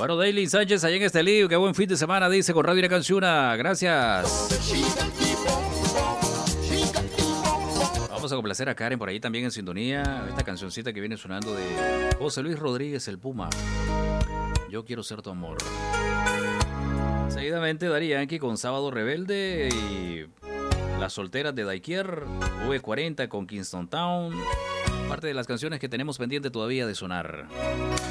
Bueno, Daily Sánchez, allá en Estelí, qué buen fin de semana, dice, con Radio Una Canción. Gracias. Vamos a complacer a Karen por ahí también en sintonía. Esta cancioncita que viene sonando de José Luis Rodríguez, el Puma. Yo quiero ser tu amor. Seguidamente Daddy Yankee con Sábado Rebelde y Las Solteras de Daikier, V40 con Kingston Town. Parte de las canciones que tenemos pendiente todavía de sonar.